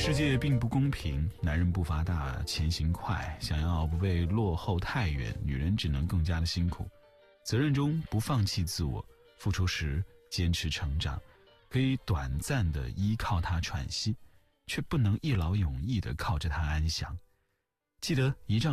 世界并不公平，男人步伐大，前行快，想要不被落后太远，女人只能更加的辛苦。责任中不放弃自我，付出时坚持成长，可以短暂的依靠他喘息，却不能一劳永逸的靠着他安详。记得一丈